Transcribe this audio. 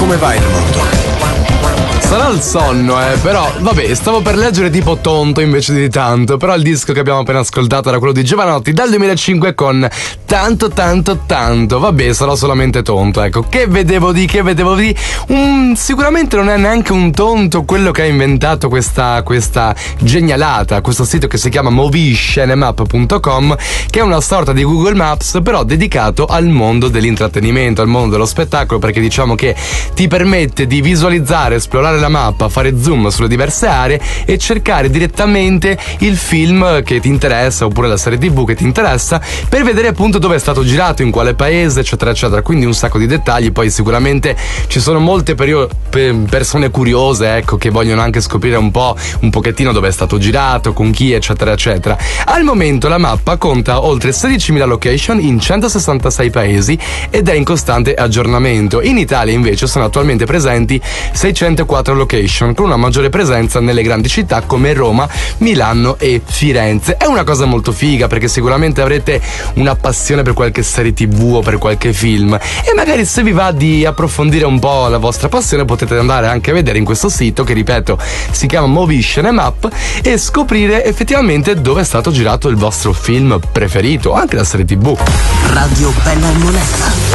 come vai nel mondo? Sarà il sonno, però vabbè, stavo per leggere tipo Tonto invece di Tanto, però il disco che abbiamo appena ascoltato era quello di Giovanotti dal 2005 con Tanto Tanto Tanto. Vabbè, sarò solamente tonto, ecco. Che vedevo di sicuramente non è neanche un tonto quello che ha inventato questa genialata, questo sito che si chiama moviescenemap.com, che è una sorta di Google Maps però dedicato al mondo dell'intrattenimento, al mondo dello spettacolo, perché diciamo che ti permette di visualizzare, esplorare la mappa, fare zoom sulle diverse aree e cercare direttamente il film che ti interessa oppure la serie TV che ti interessa, per vedere appunto dove è stato girato, in quale paese, eccetera eccetera. Quindi un sacco di dettagli. Poi sicuramente ci sono molte persone curiose, ecco, che vogliono anche scoprire un pochettino dove è stato girato, con chi, eccetera eccetera. Al momento la mappa conta oltre 16.000 location in 166 paesi ed è in costante aggiornamento. In Italia invece sono attualmente presenti 604 location, con una maggiore presenza nelle grandi città come Roma, Milano e Firenze. È una cosa molto figa, perché sicuramente avrete una passione per qualche serie TV o per qualche film, e magari se vi va di approfondire un po' la vostra passione potete andare anche a vedere in questo sito, che ripeto si chiama Moviescenemap, e scoprire effettivamente dove è stato girato il vostro film preferito o anche la serie TV. Radio Bella e Monella.